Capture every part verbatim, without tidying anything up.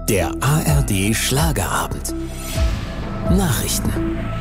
Der A R D Schlagerabend. Nachrichten.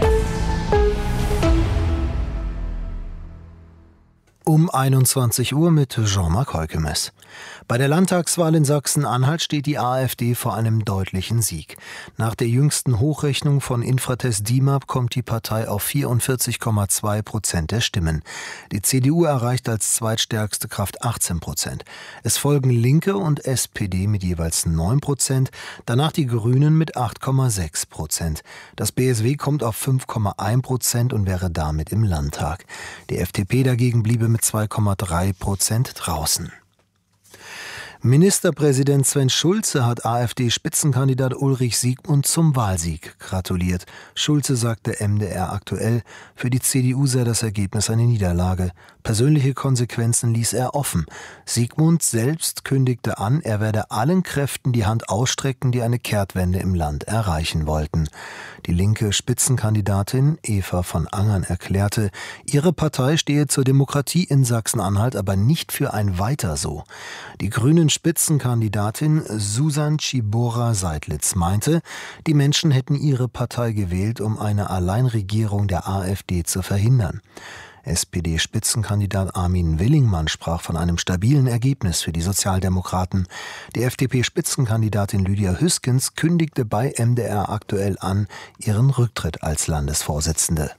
Um einundzwanzig Uhr mit Jean-Marc Heukemes. Bei der Landtagswahl in Sachsen-Anhalt steht die AfD vor einem deutlichen Sieg. Nach der jüngsten Hochrechnung von Infratest D I M A P kommt die Partei auf vierundvierzig Komma zwei Prozent der Stimmen. Die C D U erreicht als zweitstärkste Kraft achtzehn Prozent. Es folgen Linke und S P D mit jeweils neun Prozent, danach die Grünen mit acht Komma sechs Prozent. Das B S W kommt auf fünf Komma eins Prozent und wäre damit im Landtag. Die F D P dagegen bliebe mit zwei Komma drei Prozent draußen. Ministerpräsident Sven Schulze hat AfD-Spitzenkandidat Ulrich Siegmund zum Wahlsieg gratuliert. Schulze sagte M D R aktuell, für die C D U sei das Ergebnis eine Niederlage. Persönliche Konsequenzen ließ er offen. Siegmund selbst kündigte an, er werde allen Kräften die Hand ausstrecken, die eine Kehrtwende im Land erreichen wollten. Die linke Spitzenkandidatin Eva von Angern erklärte, ihre Partei stehe zur Demokratie in Sachsen-Anhalt, aber nicht für ein Weiter so. Die grünen Spitzenkandidatin Susan Czibora-Seidlitz meinte, die Menschen hätten ihre Partei gewählt, um eine Alleinregierung der AfD zu verhindern. S P D-Spitzenkandidat Armin Willingmann sprach von einem stabilen Ergebnis für die Sozialdemokraten. Die F D P-Spitzenkandidatin Lydia Hüskens kündigte bei M D R aktuell an, ihren Rücktritt als Landesvorsitzende.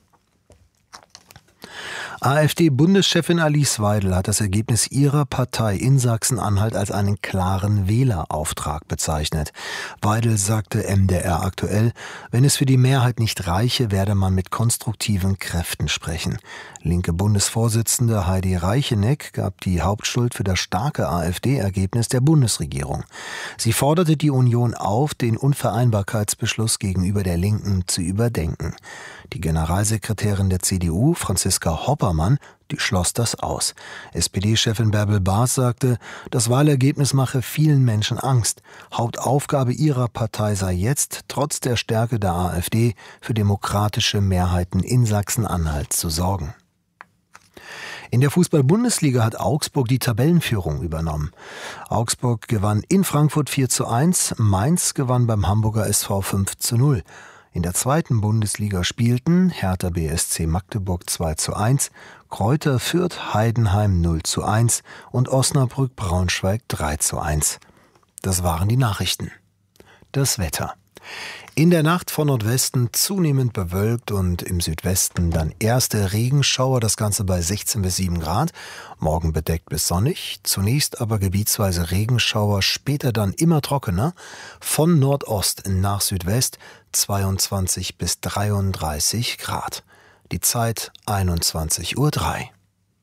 AfD-Bundeschefin Alice Weidel hat das Ergebnis ihrer Partei in Sachsen-Anhalt als einen klaren Wählerauftrag bezeichnet. Weidel sagte M D R aktuell, wenn es für die Mehrheit nicht reiche, werde man mit konstruktiven Kräften sprechen. Linke Bundesvorsitzende Heidi Reicheneck gab die Hauptschuld für das starke AfD-Ergebnis der Bundesregierung. Sie forderte die Union auf, den Unvereinbarkeitsbeschluss gegenüber der Linken zu überdenken. Die Generalsekretärin der C D U, Franziska Hoppermann, die schloss das aus. S P D-Chefin Bärbel Baas sagte, das Wahlergebnis mache vielen Menschen Angst. Hauptaufgabe ihrer Partei sei jetzt, trotz der Stärke der AfD, für demokratische Mehrheiten in Sachsen-Anhalt zu sorgen. In der Fußball-Bundesliga hat Augsburg die Tabellenführung übernommen. Augsburg gewann in Frankfurt vier zu eins, Mainz gewann beim Hamburger S V fünf zu null. In der zweiten Bundesliga spielten Hertha B S C Magdeburg zwei zu eins, Greuther Fürth Heidenheim null zu eins und Osnabrück Braunschweig drei zu eins. Das waren die Nachrichten. Das Wetter. In der Nacht von Nordwesten zunehmend bewölkt und im Südwesten dann erste Regenschauer, das Ganze bei sechzehn bis sieben Grad. Morgen bedeckt bis sonnig, zunächst aber gebietsweise Regenschauer, später dann immer trockener. Von Nordost nach Südwest zweiundzwanzig bis dreiunddreißig Grad. Die Zeit einundzwanzig Uhr drei.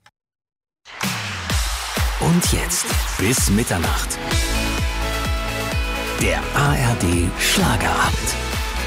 Und jetzt bis Mitternacht. Der A R D Schlagerabend.